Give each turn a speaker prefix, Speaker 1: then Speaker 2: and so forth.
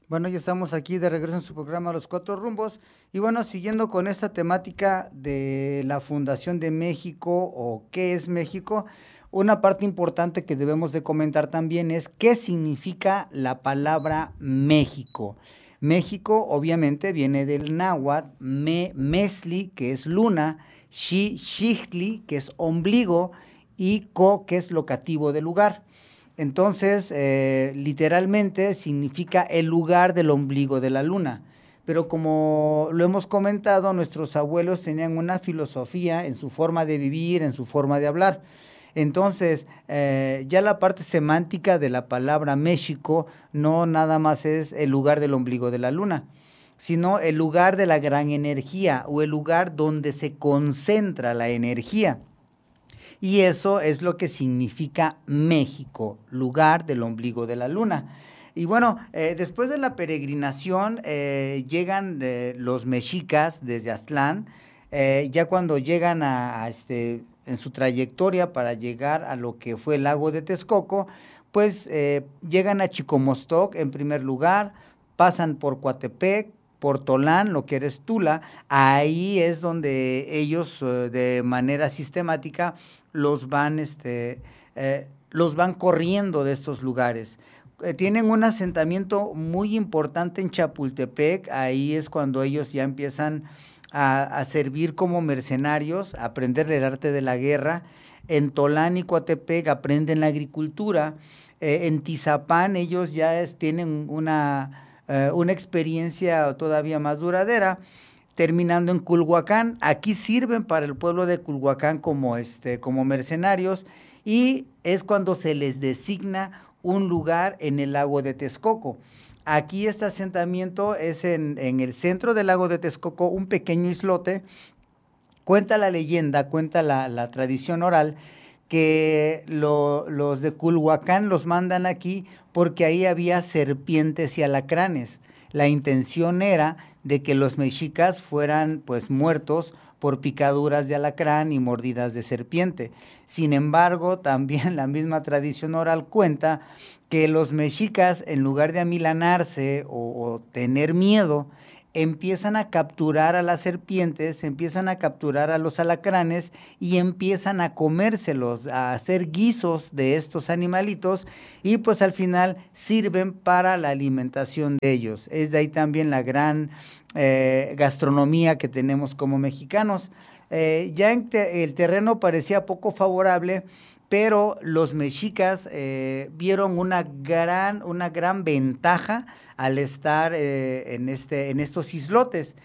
Speaker 1: Bueno, ya estamos aquí de regreso en su programa Los Cuatro Rumbos. Y bueno, siguiendo con esta temática de la Fundación de México o qué es México, una parte importante que debemos de comentar también es qué significa la palabra México. México obviamente viene del náhuatl, mesli, que es luna, xichtli, que es ombligo, y co, que es locativo de lugar. Entonces, literalmente significa el lugar del ombligo de la luna. Pero como lo hemos comentado, nuestros abuelos tenían una filosofía en su forma de vivir, en su forma de hablar. Entonces, ya la parte semántica de la palabra México no nada más es el lugar del ombligo de la luna, sino el lugar de la gran energía o el lugar donde se concentra la energía. Y eso es lo que significa México, lugar del ombligo de la luna. Y bueno, después de la peregrinación llegan los mexicas desde Aztlán, ya cuando llegan en su trayectoria para llegar a lo que fue el lago de Texcoco, pues llegan a Chicomostoc en primer lugar, pasan por Coatepec, por Tolán, lo que eres Tula, ahí es donde ellos de manera sistemática los van corriendo de estos lugares. Tienen un asentamiento muy importante en Chapultepec, ahí es cuando ellos ya empiezan a servir como mercenarios, a aprender el arte de la guerra. En Tolán y Coatepec aprenden la agricultura. En Tizapán ellos tienen una experiencia todavía más duradera, terminando en Culhuacán. Aquí sirven para el pueblo de Culhuacán como mercenarios y es cuando se les designa un lugar en el lago de Texcoco. Aquí este asentamiento es en el centro del lago de Texcoco, un pequeño islote. Cuenta la leyenda, cuenta la tradición oral que los de Culhuacán los mandan aquí porque ahí había serpientes y alacranes. La intención era de que los mexicas fueran pues muertos por picaduras de alacrán y mordidas de serpiente. Sin embargo, también la misma tradición oral cuenta que los mexicas, en lugar de amilanarse o tener miedo, empiezan a capturar a las serpientes, empiezan a capturar a los alacranes y empiezan a comérselos, a hacer guisos de estos animalitos y pues al final sirven para la alimentación de ellos. Es de ahí también la gran gastronomía que tenemos como mexicanos. El terreno parecía poco favorable, pero los mexicas vieron una gran ventaja al estar en estos islotes.